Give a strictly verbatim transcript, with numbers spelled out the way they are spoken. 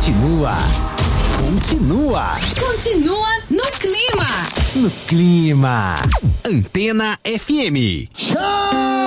continua. Continua. Continua no clima. No clima. Antena F M. Tchau!